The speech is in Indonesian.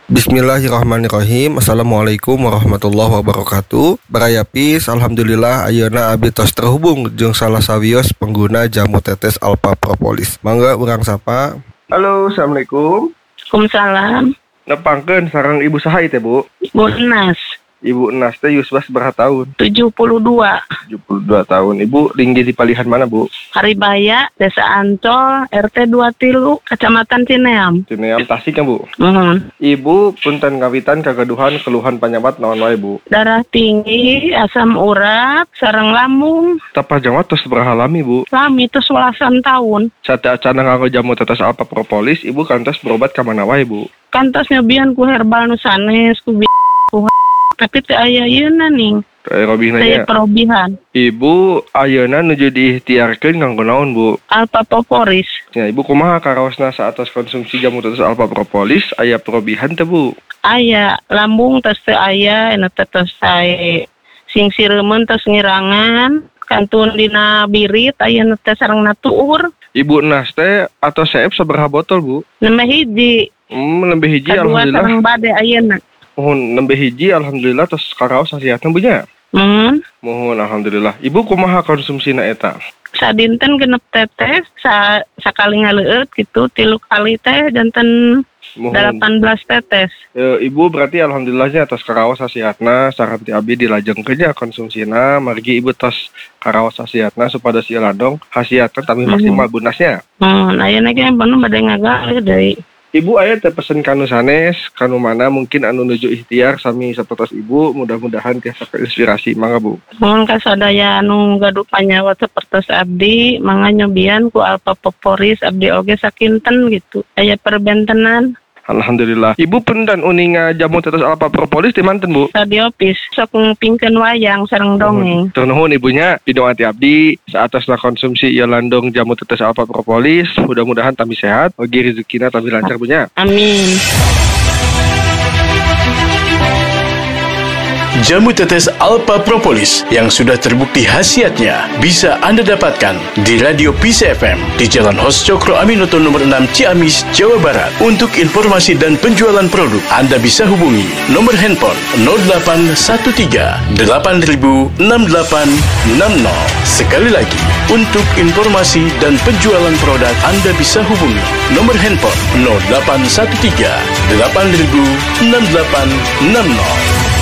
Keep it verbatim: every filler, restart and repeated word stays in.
Bismillahirrahmanirrahim. Assalamualaikum warahmatullahi wabarakatuh. Barayapis, alhamdulillah ayeuna abdi tos terhubung jeung salah sawios pengguna jamu tetes Alpha Propolis. Mangga urang sapa. Halo, assalamualaikum. Waalaikumsalam. Nepangkeun sareng Ibu saha teh, Bu? Ibu Enas. Ibu Enas teh yuswa sabaraha tahun? tujuh puluh dua. tujuh puluh dua tahun. Ibu tinggi di palihan mana, Bu? Haribaya, Desa Ancol, R T dua tilu, Kecamatan Cineam. Cineam Tasik ya, Bu? Mohon. Ibu punten ngawitan kagaduhan keluhan panyawat naon wae, Bu? Darah tinggi, asam urat, sareng lambung. Tapa jawat tos sabaraha lami, Bu? Lami tos welasan tahun. Sate acana nganggo jamu tetes Alpha Propolis, Ibu kantos berobat ka mana wae, Bu? Kantos nyobian ku herbal nu sanes, ku bi- ku tapi teu aya yeuna ning. Teu robihna Teu nya. perobihan. Ibu ayeuna nuju diikhtiarkeun nganggo naon, Bu? Alpha Propolis. Ya, Ibu kumaha karaosna saatos konsumsi jamu tetes Alpha Propolis aya perobihan teu, Bu? Aya lambung tos teu aya, anu teh tos sae sing sireumeun tos ngirangan, kantun dina birit aya nu teh sareng natuur. Ibu Enas teh atau seep sabaraha botol, Bu? Nembe hiji. Hmm, nembe hiji Kadua alhamdulillah. sareng bade ayeuna. Mohon nembe hiji alhamdulillah tos karaos hasiatna, Bu nya. Mohon. Mohon alhamdulillah. Ibu kumaha konsumsina eta? Sadinten genep tetes, sa sakali ngaleueut gitu, tilu kali teh janten Mohon. delapan belas tetes. E, Ibu berarti alhamdulillahnya atas karaos hasiatna saran ti abdi dilajengkeun nya konsumsina margi Ibu tos karaos hasiatna supados ieu ladong hasiatna tapi maksimal bunasnya. Mohon ayeuna ge bener bade ngagalih deui. Ibu aya teh pesen kanu sanes, kanu mana mungkin anu nuju ikhtiar sami sapertos Ibu, mudah-mudahan tiasa keinspirasi. Mangga, Bu. Mohon kasadaya anu gaduh panyawat sapertos abdi, mangga nyobian ku Alpha Propolis abdi oge sakinten gitu. Aya perbentenan. Alhamdulillah. Ibu punten uninga jamu tetes Alpha Propolis di manten, Bu? Radiopis sok ngpingkeun wayang sareng dongeng. Tur nuhun ibunya, pidong ati abdi saatasna konsumsi ieu landong jamu tetes Alpha Propolis, mudah-mudahan tambi sehat, oge rezekina tambi lancar, bunya. Amin. Jamu tetes Alpha Propolis yang sudah terbukti khasiatnya bisa Anda dapatkan di Radio Peace F M di Jalan Hos Cokro Aminoto nomor enam Ciamis, Jawa Barat. Untuk informasi dan penjualan produk, Anda bisa hubungi nomor handphone nol delapan satu tiga delapan nol enam delapan enam nol. Sekali lagi, untuk informasi dan penjualan produk, Anda bisa hubungi nomor handphone nol delapan satu tiga delapan nol enam delapan enam nol.